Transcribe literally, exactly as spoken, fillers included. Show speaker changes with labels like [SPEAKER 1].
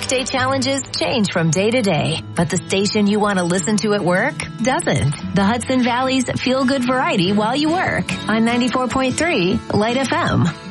[SPEAKER 1] weekday challenges change from day to day, but the station you want to listen to at work doesn't. The Hudson Valley's feel-good variety while you work on ninety-four point three Light F M.